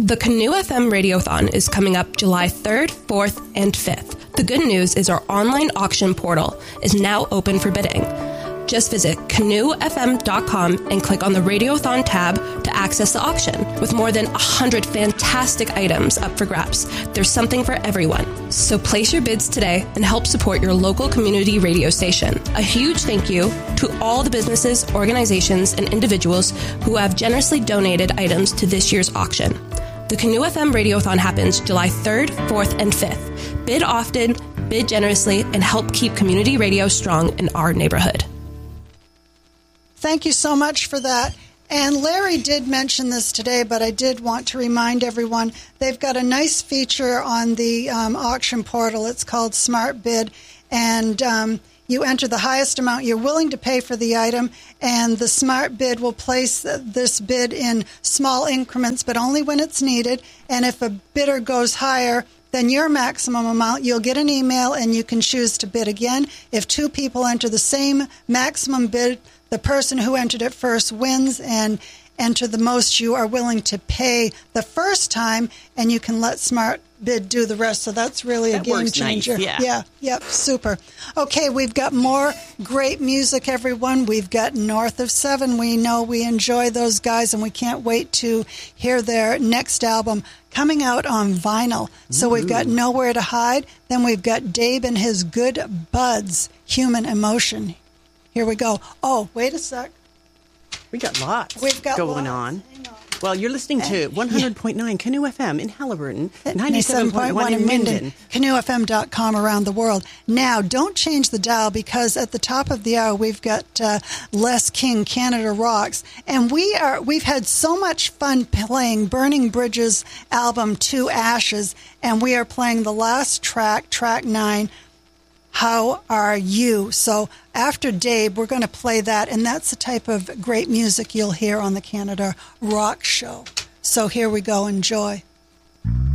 The Canoe FM Radiothon is coming up July 3rd, 4th, and 5th. The good news is our online auction portal is now open for bidding. Just visit canoefm.com and click on the Radiothon tab to access the auction. With more than 100 fantastic items up for grabs, there's something for everyone. So place your bids today and help support your local community radio station. A huge thank you to all the businesses, organizations, and individuals who have generously donated items to this year's auction. The Canoe FM Radiothon happens July 3rd, 4th, and 5th. Bid often, bid generously, and help keep community radio strong in our neighborhood. Thank you so much for that. And Larry did mention this today, but I did want to remind everyone, they've got a nice feature on the auction portal. It's called Smart Bid, and you enter the highest amount you're willing to pay for the item, and the Smart Bid will place this bid in small increments, but only when it's needed. And if a bidder goes higher than your maximum amount, you'll get an email and you can choose to bid again. If two people enter the same maximum bid, the person who entered it first wins and enter the most you are willing to pay the first time, and you can let Smart Bid do the rest. So that's really a game changer. Nice, Yep, super. Okay, we've got more great music, everyone. We've got North of Seven. We know we enjoy those guys, and we can't wait to hear their next album coming out on vinyl. So we've got Nowhere to Hide. Then we've got Dave and his Good Buds, Human Emotion. Here we go. Oh, wait a sec. We got lots We've got going lots. on. Well, you're listening to 100.9 Canoe FM in Halliburton, 97.1 in Minden. CanoeFM.com around the world. Now, don't change the dial, because at the top of the hour, we've got Les King, Canada Rocks. And we've had so much fun playing Burning Bridges' album, To Ashes. And we are playing the last track, track 9, How Are You? So after Dave, we're going to play that, and that's the type of great music you'll hear on the Canada Rock Show. So here we go. Enjoy.